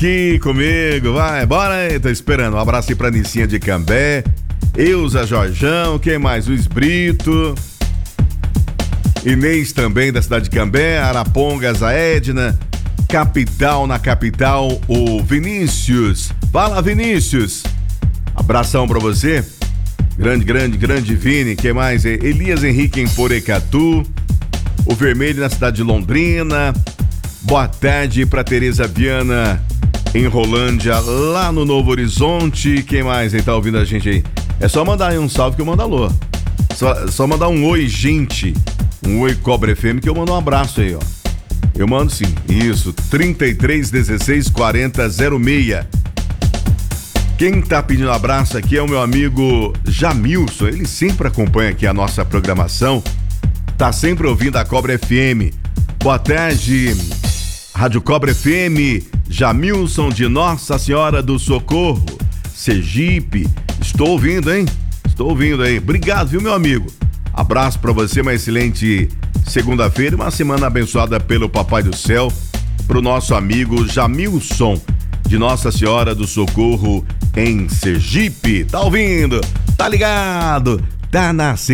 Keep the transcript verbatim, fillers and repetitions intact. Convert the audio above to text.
aqui comigo, vai, bora aí, tô esperando. Um abraço aí pra Nicinha de Cambé, Euza Jorjão, quem mais? Luiz Brito, Inês também da cidade de Cambé, Arapongas, a Edna, Capital na capital, o Vinícius. Fala, Vinícius. Abração pra você. Grande, grande, grande Vini. Quem mais? Elias Henrique em Porecatu, o Vermelho na cidade de Londrina. Boa tarde pra Tereza Viana em Rolândia, lá no Novo Horizonte. Quem mais aí tá ouvindo a gente aí? É só mandar aí um salve que eu mando alô. Só, só mandar um oi, gente. Um oi, Cobra F M, que eu mando um abraço aí, ó. Eu mando sim. Isso, trinta e três, dezesseis, quarenta, zero seis. Quem tá pedindo abraço aqui é o meu amigo Jamilson. Ele sempre acompanha aqui a nossa programação. Tá sempre ouvindo a Cobra F M. Boa tarde, Rádio Cobra F M. Jamilson de Nossa Senhora do Socorro, Sergipe. Estou ouvindo, hein? Estou ouvindo aí. Obrigado, viu, meu amigo? Abraço pra você, uma excelente segunda-feira, uma semana abençoada pelo Papai do Céu, pro nosso amigo Jamilson de Nossa Senhora do Socorro em Sergipe. Tá ouvindo? Tá ligado? Tá na